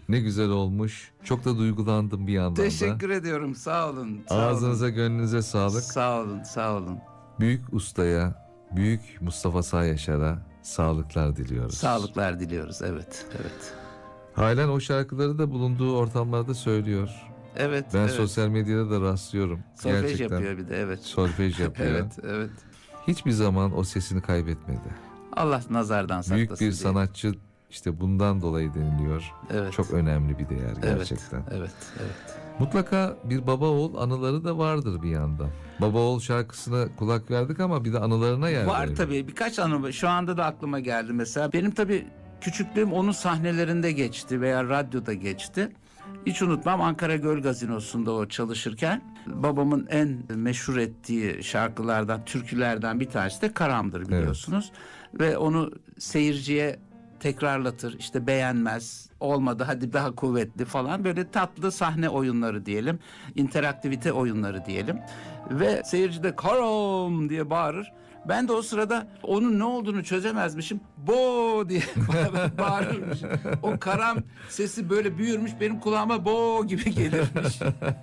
Ne güzel olmuş. Çok da duygulandım bir yandan da. Teşekkür ediyorum. Sağ olun. Sağ Ağzınıza, olun. gönlünüze sağlık. Sağ olun. Sağ olun. Büyük ustaya, büyük Mustafa Sağyaşar'a sağlıklar diliyoruz. Sağlıklar diliyoruz. Evet. Evet. Halen o şarkıları da bulunduğu ortamlarda söylüyor. Evet. Ben evet. sosyal medyada da rastlıyorum. Solfej Gerçekten yapıyor bir de, evet. solfej yapıyor. Evet, evet. Hiçbir zaman o sesini kaybetmedi. Allah nazardan saklasın. Büyük bir diye. sanatçı işte bundan dolayı deniliyor. Evet. Çok önemli bir değer gerçekten. Evet, evet. Mutlaka bir baba oğul anıları da vardır bir yandan. Baba oğul şarkısına kulak verdik ama bir de anılarına yer Var verelim. tabii, birkaç anı şu anda da aklıma geldi mesela. Benim tabii küçüklüğüm onun sahnelerinde geçti veya radyoda geçti. Hiç unutmam, Ankara Göl Gazinosu'nda o çalışırken babamın en meşhur ettiği şarkılardan, türkülerden bir tanesi de Karam'dır biliyorsunuz. Ve onu seyirciye tekrarlatır, işte beğenmez, olmadı hadi daha kuvvetli falan, böyle tatlı sahne oyunları diyelim, interaktivite oyunları diyelim. Ve seyirci de Karam diye bağırır. Ben de o sırada onun ne olduğunu çözemezmişim. Bo diye bağırırmışım. O Karam sesi böyle büyürmüş, benim kulağıma bo gibi gelirmiş.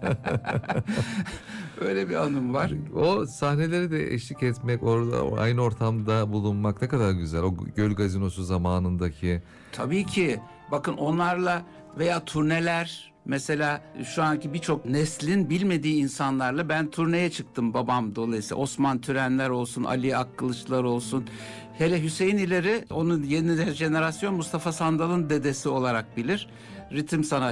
Öyle bir anım var. O sahneleri de eşlik etmek, orada aynı ortamda bulunmak ne kadar güzel. O Göl Gazinosu zamanındaki. Tabii ki. Bakın onlarla veya turneler, mesela şu anki birçok neslin bilmediği insanlarla ben turneye çıktım babam dolayısıyla. Osman Türenler olsun, Ali Akkılıçlar olsun. Hele Hüseyin İleri, onun yeni jenerasyon Mustafa Sandal'ın dedesi olarak bilir. Ritim sanatçısı.